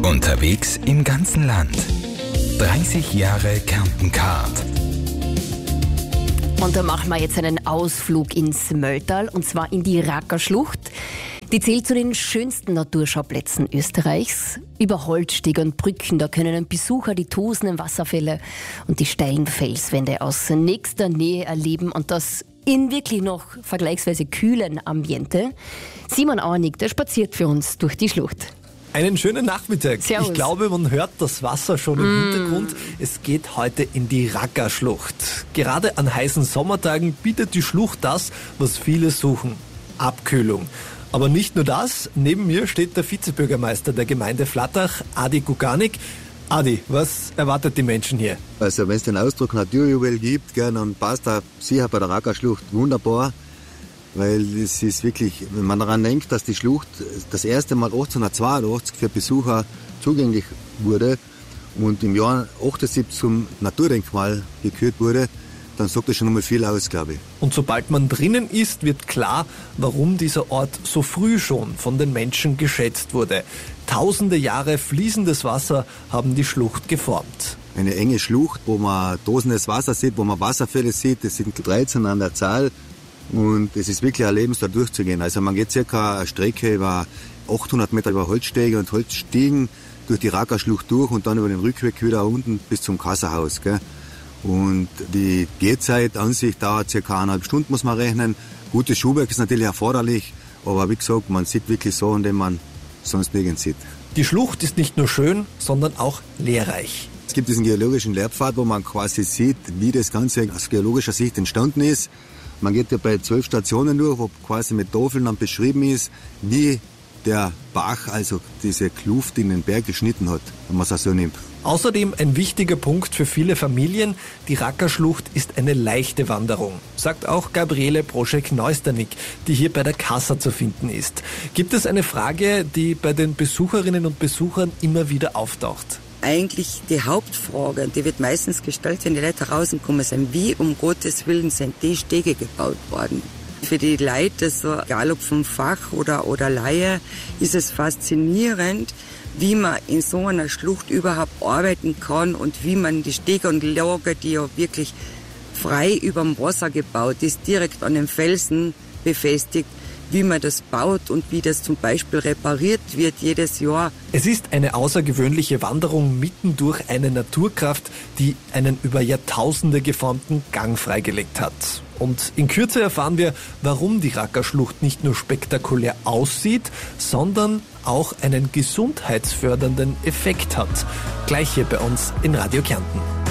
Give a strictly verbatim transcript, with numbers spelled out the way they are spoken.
Unterwegs im ganzen Land. dreißig Jahre Kärnten-Card. Und da machen wir jetzt einen Ausflug ins Mölltal, und zwar in die Rackerschlucht. Die zählt zu den schönsten Naturschauplätzen Österreichs. Über Holzstege und Brücken, da können Besucher die tosenden Wasserfälle und die steilen Felswände aus nächster Nähe erleben, und das in wirklich noch vergleichsweise kühlen Ambiente. Simon Auenig, der spaziert für uns durch die Schlucht. Einen schönen Nachmittag. Servus. Ich glaube, man hört das Wasser schon im mm. Hintergrund. Es geht heute in die Rackerschlucht. Gerade an heißen Sommertagen bietet die Schlucht das, was viele suchen: Abkühlung. Aber nicht nur das. Neben mir steht der Vizebürgermeister der Gemeinde Flattach, Adi Guganik. Adi, was erwartet die Menschen hier? Also wenn es den Ausdruck Naturjuwel gibt, gell, dann passt er sicher bei der Rackerschlucht wunderbar. Weil es ist wirklich, wenn man daran denkt, dass die Schlucht das erste Mal achtzehnhundertzweiundachtzig für Besucher zugänglich wurde und im Jahr achtundsiebzig zum Naturdenkmal gekürt wurde, dann sagt das schon einmal viel aus, glaube ich. Und sobald man drinnen ist, wird klar, warum dieser Ort so früh schon von den Menschen geschätzt wurde. Tausende Jahre fließendes Wasser haben die Schlucht geformt. Eine enge Schlucht, wo man dosendes Wasser sieht, wo man Wasserfälle sieht, das sind dreizehn an der Zahl. Und es ist wirklich ein Erlebnis, da durchzugehen. Also man geht circa eine Strecke über achthundert Meter über Holzstege und Holzstiegen durch die Rackerschlucht durch und dann über den Rückweg wieder unten bis zum Kasserhaus, gell. Und die Gehzeit an sich dauert circa eineinhalb Stunden, muss man rechnen. Gutes Schuhwerk ist natürlich erforderlich, aber wie gesagt, man sieht wirklich so, indem man sonst nirgends sieht. Die Schlucht ist nicht nur schön, sondern auch lehrreich. Es gibt diesen geologischen Lehrpfad, wo man quasi sieht, wie das Ganze aus geologischer Sicht entstanden ist. Man geht ja bei zwölf Stationen durch, wo quasi mit Tafeln dann beschrieben ist, wie der Bach, also diese Kluft in den Berg geschnitten hat, wenn man es so nimmt. Außerdem ein wichtiger Punkt für viele Familien: die Rackerschlucht ist eine leichte Wanderung, sagt auch Gabriele Broschek-Neusternick, die hier bei der Kassa zu finden ist. Gibt es eine Frage, die bei den Besucherinnen und Besuchern immer wieder auftaucht? Eigentlich die Hauptfrage, die wird meistens gestellt, wenn die Leute rauskommen, sind: Wie um Gottes Willen sind die Stege gebaut worden? Für die Leute, so, egal ob vom Fach oder, oder Laie, ist es faszinierend, wie man in so einer Schlucht überhaupt arbeiten kann und wie man die Stege und Lager, die ja wirklich frei über dem Wasser gebaut ist, direkt an den Felsen befestigt, wie man das baut und wie das zum Beispiel repariert wird jedes Jahr. Es ist eine außergewöhnliche Wanderung mitten durch eine Naturkraft, die einen über Jahrtausende geformten Gang freigelegt hat. Und in Kürze erfahren wir, warum die Rackerschlucht nicht nur spektakulär aussieht, sondern auch einen gesundheitsfördernden Effekt hat. Gleich hier bei uns in Radio Kärnten.